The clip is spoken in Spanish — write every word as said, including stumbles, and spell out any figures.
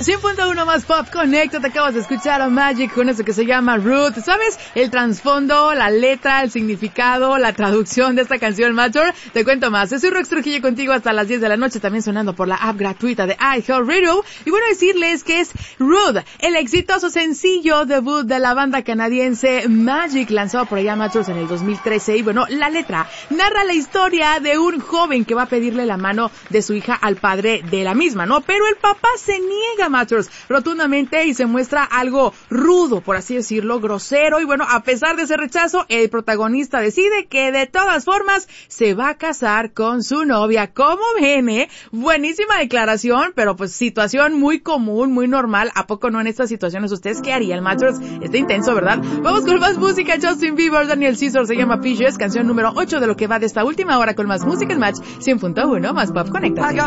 cien punto uno más Pop Connect. Te acabas de escuchar a Magic con eso que se llama Ruth. ¿Sabes el trasfondo, la letra, el significado, la traducción de esta canción, Matter? Te cuento más. Soy Rox Trujillo contigo hasta las diez de la noche, también sonando por la app gratuita de iHeartRadio. Y bueno, decirles que es Ruth, el exitoso sencillo debut de la banda canadiense Magic, lanzado por allá, Matters, en el dos mil trece. Y bueno, la letra narra la historia de un joven que va a pedirle la mano de su hija al padre de la misma, ¿no? Pero el papá se niega, Matters, rotundamente, y se muestra algo rudo, por así decirlo, grosero. Y bueno, a pesar de ese rechazo, el protagonista decide que de todas formas se va a casar con su novia. ¿Cómo ven, eh? Buenísima declaración, pero pues situación muy común, muy normal. ¿A poco no en estas situaciones ustedes qué harían, Matters? Está intenso, ¿verdad? Vamos con más música. Justin Bieber, Daniel Caesar, se llama Peaches, canción número ocho de lo que va de esta última hora con más música en Match cien punto uno más Pop Connect.